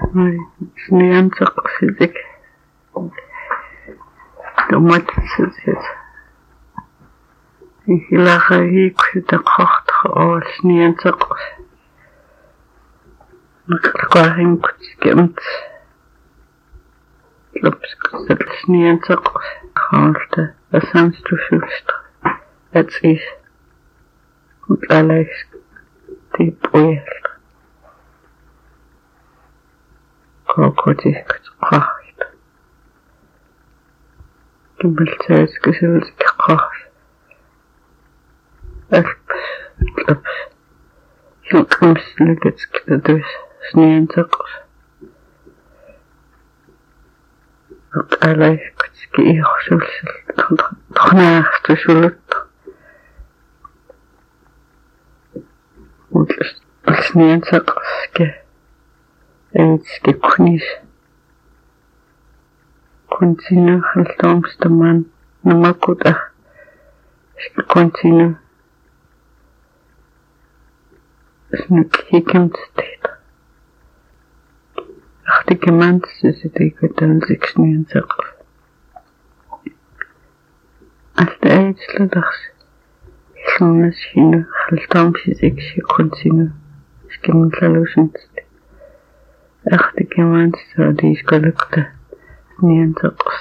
Sniantoqsisik tomatsisik ihilaqagiiksutaqartra oolsniantoqs naqarrinkutikemt lopskussniantoqs qaulta asamstusulstra atsis utlalaix tipuialta kokotiskutqarta kimbaltsaatskisuultikqars alps hilqimsnukatskitatus sniantoqs utlalaixkutski iorsulsal tornaarstusulutta sniantoqske Eitske kunis continue haltomstaman namakuta ska continue snuk hikemtstet achtikemant sisidikutan siksniantoq alta eitsludars illunas hinu haltomsisiksi continue skimlalusent Achtikemant so diiskolukta sniantoqs